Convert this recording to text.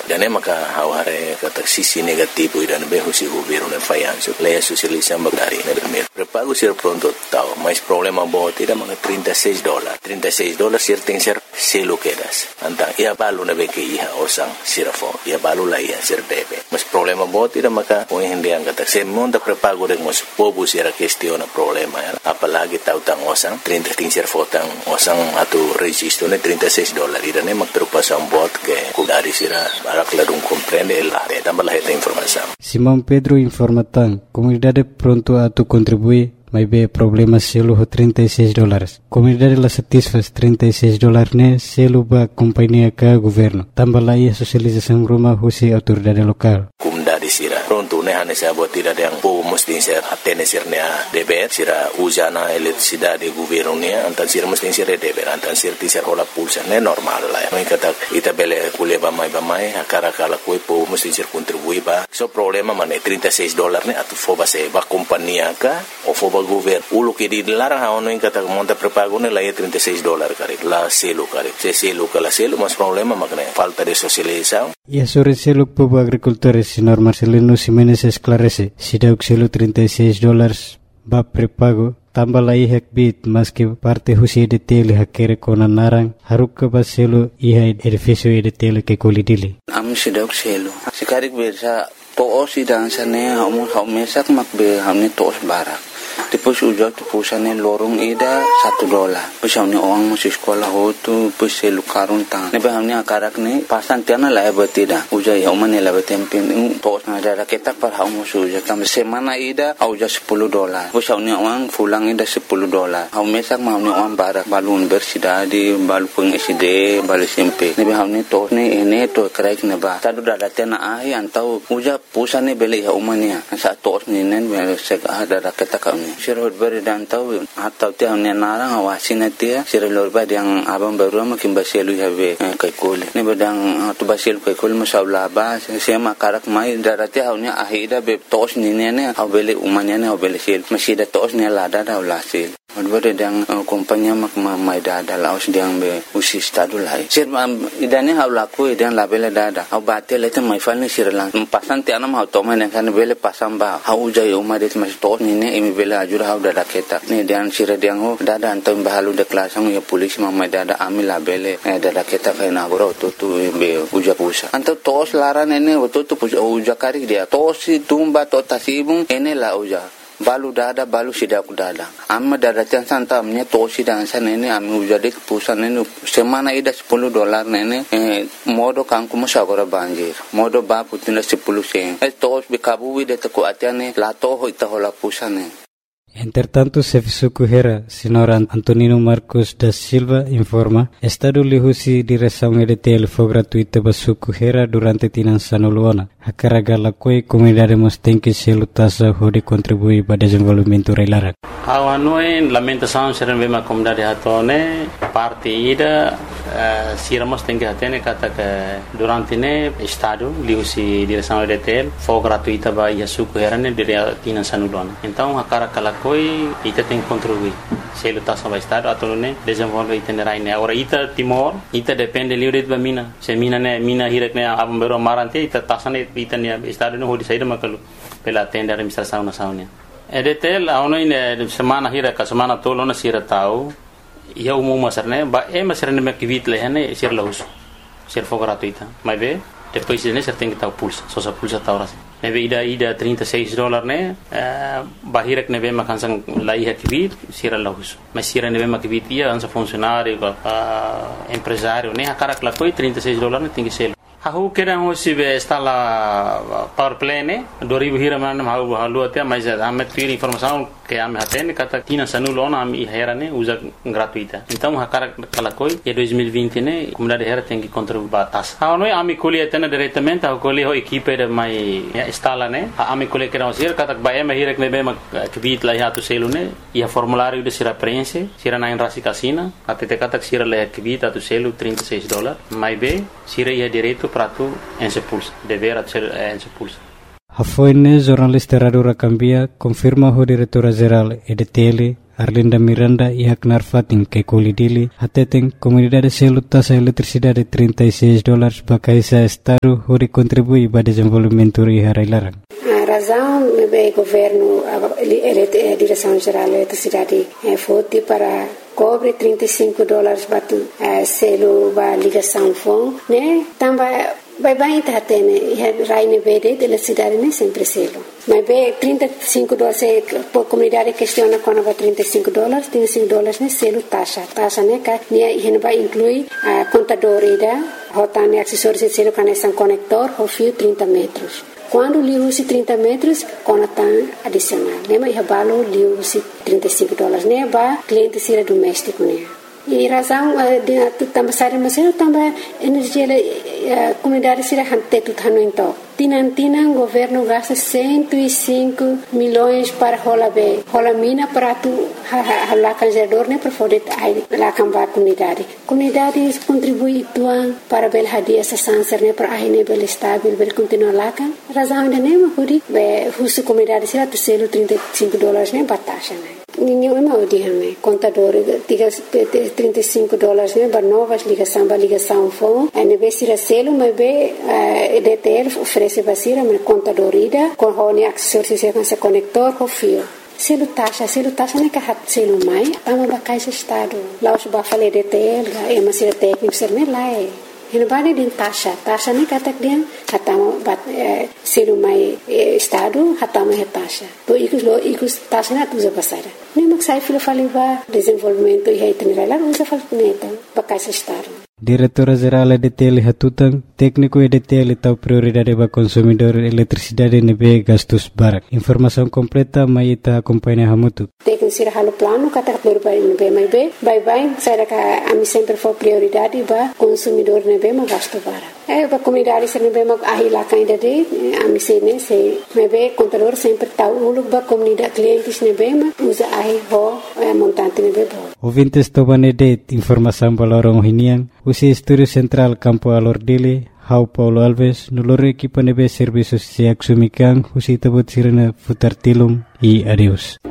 Dan maka haware kata sisi negativo dan behu si governo ne fayanso lei socializa magari ne primeiro prepago ser pronto tal mas problema bom tira mga $36 sir tem ser selo quedas anta ia balu na beke iha osang sirafo ia balu la ia ser debe mas problema bom tira maka o hindi ang kata se monda prepago de mos pobu sira questiona problema apalagi tautang osang 30 ting ser fotang osang atu registro ne $36 ira ne magtrupas ang bot ke kudari sira claro, comprende tambah esta informação. Simão Pedro informa tan, comunidade pronto a tu contribuir, mas be problema selo $36. Comunidade la satisfaz $36 ne selo ba companhia ka governo. Tambah la ia socialização rumah husi autoridade lokal. Comunidade sira pronto ne hane sa botira yang po mesti ser atene sir ne deber sira usana eletricidade governo ne antan sir mesti ser deber antan sir tisar ola pulsa ne normal la. Mai kata ita bele kuleba mai akara kala koi po mesti ser contribui ba. So problema mane $36 ne atu foba se ba companhia ka o foba governo ulo ke di larang ha ono kata monta prepago ne la $36 kare la selo kare se selo kala selo mas problema makne falta de socialização. E sobre selo povo agricultores senhor Marcelino Ximenes esclarece si dauk selo $36 ba prepago tambah la ihak bit mas que parte husi de tele hakere kona narang haruk ba selo iha edifício de tele ke kolidili am si dauk selo sikarik bersa to si dansane mesak makbe hamne tos barak Depois uja tu pusane lorong ida $1. Pesau ni orang masih sekolah hotu pese lukarun tang. Nebe hamni akarak ni pasan tiana la betida. Uja ya umane la betempin tos na ada ketak par haum uja kam semana ida uja $10. Pesau ni orang fulang ida $10. Haum mesak ma hamni orang barak balun bersidadi balu peng SD balu SMP. Nebe hamni tos ni ene to kraik neba. Tadu dada tiana ahi antau uja pusane beli ya umane. Sa tos ni nen sek ada ketak ni sirot beri dan tahu atau tiang ni narang awasin dia sirot beri yang abang baru makin basilu habe kaikul ni bedang tu basilu kaikul masalah bah sema karak mai darati haunya ahida be tos ni ne au beli umanya ne au beli sil masih ada tos ni lada dah ulasil Odbere dang kompanya mak mai dada laos diang be usi stadu lai sir idane hau laku idan labele dada au batel eta mai falni sirlan pasan ti anam hau toma ne kan bele pasam ba hau jai umadet mas to ni ne imi bele ajur hau dada keta ni dan sir diang ho dada antam bahalu de klasang ya polisi mai dada ami labele dada keta kai na goro to be uja pusa antam tos laran ene to uja kari dia tosi tumba to tasibung ene la uja balu dada balu sidak dada amma dada tiang santa amnya tosi dan sana ini ami ujadik pusan ini semana ida $10 nene modo kangku masagora banjir modo ba putina 10 sen tos bikabu wide taku atiane lato ho ita hola pusane. Entretanto, Serviço Correia, senhor Antonino Marcos da Silva informa, Estado lihusi direção EDTL foi gratuita para Serviço Correia durante Tinansano Luana. A carga la coi comunidade mos tem que se lutasa de contribuir para o desenvolvimento reilarak. A noi lamentação ser uma comunidade hatone parte ida siramos tem que atene kata que durante ne Estado lihusi direção EDTL foi gratuita para Serviço Correia ne dire Tinansano Luana. Então a carga la coi ita tem que contribuir. Se lutasa para Estado atau ne desenvolve itinerai ne. Ora ita Timor ita depende livre de mina. Se mina ne mina hirak ne abang bero marante ita tasane itania Estado no hodi saída makalu pela tenda administração nacional. EDTL auno ine semana hira ka semana tolo na sira tau ia umum masarne ba masarne me kivit le hane sir laus sir fo gratuita mas be depois ne ser tem que tau pulsa só sa pulsa tau ras nebe ida $36 ne bahirak nebe makansang lai ha kivit sir laus mas sir nebe makivit ia ansa funcionário empresário ne akara klakoi $36 ne tem que ser Aku kira hosi be stala power plane 2000 hira man hau halu atia mais amet piri informação que am hatene kata tina sanulona am hera ne usa gratuita então hakara kala koi e 2020 ne comunidade hera tem que contribuir batas ha noi ami koli atena diretamente ha koli ho equipe de mai stala ne ha ami koli kira hosi kata ba em hira ne be mak kvit la hatu selune ia formulário de sira prense sira na rasi casina atete kata sira la kvit atu selu $36 mai be sira ia direito prato en se pulsa dever a ser en se pulsa Hafoine jornalista Rádio Rakambia confirma o diretora-geral EDTL Arlinda Miranda e Aknar Fatin que colidili atetem comunidade selo taxa eletricidade $36 para caisa estado onde contribui para desenvolvimento e harailarang. A razão é governo a direção-geral de eletricidade foi para cobre $35 para selo para ligação phone, né? Também vai entrar raine BD de eletricidade nem sempre selo. Mas bem $35 por comunidade questiona quando vai $35 né selo taxa né que vai incluir a contador ida rotane acessórios de selo conexão conector ou fio 30 metros. Quando lhe use 30 metros, conta adicional. Lembra que balo lhe use $35, né? Ba cliente sira doméstico, né? E razão de também sair mas eu também energia comunidade sira hante tudo hano então. Tinantina governo gasta 105 milhões para rola mina para tu lá canjador né para poder lá cambar comunidade contribui tuan para bel hadia essa sanser né para aí bel estável bel continuar lá kan razão ainda nem mas pudi be husu comunidade sira tu selo $35 né batasha né ninguém é mal de né contador diga $35 né para novas ligação phone aí be sira selo mas be EDTL oferece basira men contador ida com hone acessórios com esse conector com fio selo taxa né que hat selo mai tama bakai estado lá os ba fale EDTL é uma sira técnico ser né lá é Hinabani din taxa ni katak dia hatama bat selo mai estado hatama é taxa to ikus taxa na tuza basara nem maksai filo faliba desenvolvimento e itinerário lá usa falneta bakai estado Diretora-geral EDTL Hatutang, técnico EDTL tahu prioridade para consumidor eletricidade nebe gastos barak. Informação completa mai ita acompanha hamutu. Técnico sira halo plano kata prioridade nebe mai be, bye saya ka ami sempre for prioridade para consumidor nebe ma gasto barak. Para comunidade sira nebe ma ahila kainda de ami sene se nebe contador sempre tahu uluk ba comunidade clientes nebe ma usa ahi ho montante nebe bo. Ouvintes tobanede informação balorong hiniang usi Estúdio Central Campo Alordile, Hau Paulo Alves, noloro equipa nebe serviços se axumikan, usi tabut sirena futar tilum e adeus.